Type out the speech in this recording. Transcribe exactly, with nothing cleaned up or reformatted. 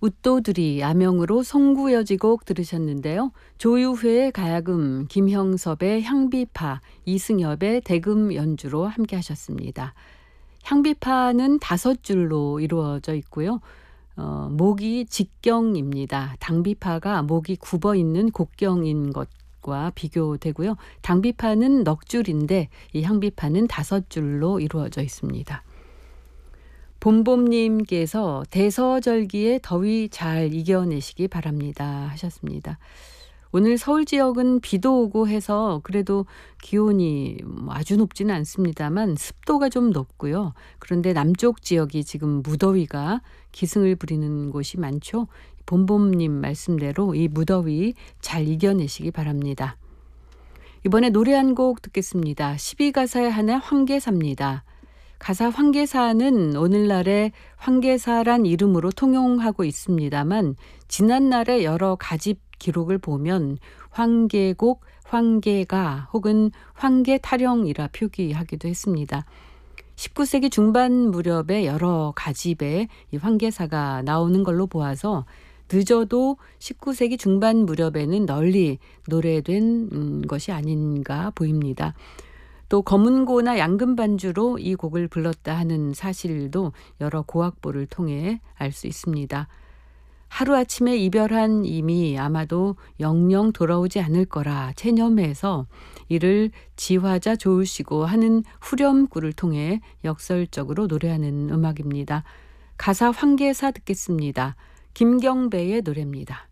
웃도들이 아명으로 송구여지곡 들으셨는데요. 조유회의 가야금, 김형섭의 향비파, 이승엽의 대금 연주로 함께 하셨습니다. 향비파는 다섯 줄로 이루어져 있고요. 어, 목이 직경입니다. 당비파가 목이 굽어 있는 곡경인 것과 비교되고요. 당비파는 넉 줄인데 이 향비파는 다섯 줄로 이루어져 있습니다. 봄봄님께서 대서절기에 더위 잘 이겨내시기 바랍니다 하셨습니다. 오늘 서울 지역은 비도 오고 해서 그래도 기온이 아주 높지는 않습니다만 습도가 좀 높고요. 그런데 남쪽 지역이 지금 무더위가 기승을 부리는 곳이 많죠. 봄봄님 말씀대로 이 무더위 잘 이겨내시기 바랍니다. 이번에 노래 한 곡 듣겠습니다. 십이 가사의 하나 황계사입니다. 가사 황계사는 오늘날의 황계사란 이름으로 통용하고 있습니다만 지난날의 여러 가집 기록을 보면 황계곡, 황계가 혹은 황계타령이라 표기하기도 했습니다. 십구 세기 중반 무렵에 여러 가집에 이 황계사가 나오는 걸로 보아서 늦어도 십구 세기 중반 무렵에는 널리 노래된 것이 아닌가 보입니다. 또 검은고나 양금반주로 이 곡을 불렀다 하는 사실도 여러 고악보를 통해 알 수 있습니다. 하루아침에 이별한 이미 아마도 영영 돌아오지 않을 거라 체념해서 이를 지화자 좋으시고 하는 후렴구를 통해 역설적으로 노래하는 음악입니다. 가사 황계사 듣겠습니다. 김경배의 노래입니다.